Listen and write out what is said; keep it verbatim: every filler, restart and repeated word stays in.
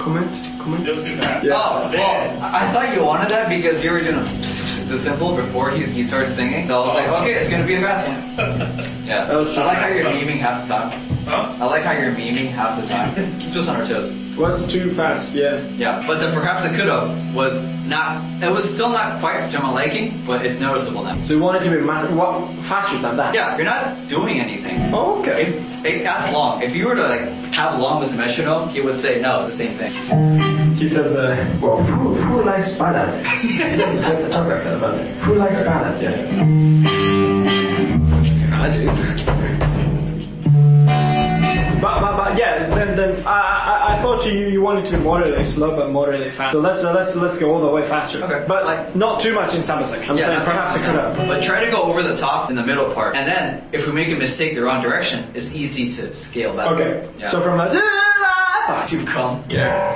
comment? Comment? Just too fast. Yeah. Oh, well, I I thought you wanted that because you were doing the simple before he, he started singing. So I was like, okay, it's gonna be a fast one. Yeah. That was I like how fast. you're memeing half the time. Huh? I like how you're memeing half the time. It keeps us on our toes. Was too fast, yeah. Yeah, but the perhaps it could have was not, it was still not quite to my liking, but it's noticeable now. So you wanted to be ma- what, faster than that? Yeah, you're not doing anything. Oh, okay. If, it, that's long. If you were to like have long with the metronome, he would say no, the same thing. He says, uh, well, who, who likes ballad? This is a talk about it. Who likes ballad? Yeah. I do. But, but, but yeah, then, then I, I, I thought you, you wanted to be moderately slow but moderately fast. So let's, uh, let's, let's go all the way faster. Okay. But like, not too much in Sabasek. I'm Yeah, saying not perhaps it could have. But try to go over the top in the middle part. And then, if we make a mistake the wrong direction, it's easy to scale back. Okay. Yeah. So from the, to come. yeah.